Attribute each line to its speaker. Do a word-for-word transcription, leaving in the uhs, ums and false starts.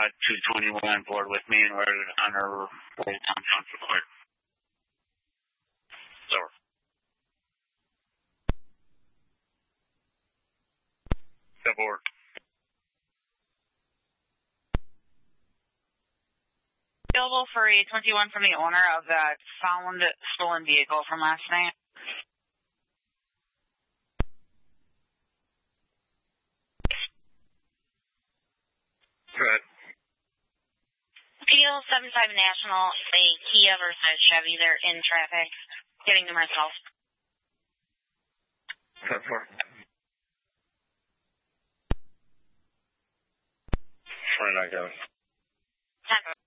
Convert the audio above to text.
Speaker 1: uh, two twenty-one board with me, and we're on our way downtown for court. Over. Step forward.
Speaker 2: Available for a twenty-one from the owner of that found stolen vehicle from last night.
Speaker 1: Good.
Speaker 2: Appeal seven five National, a Kia versus Chevy. They're in traffic, getting them ourselves.
Speaker 1: Step forward. twenty-nine, Kevin.
Speaker 2: ten.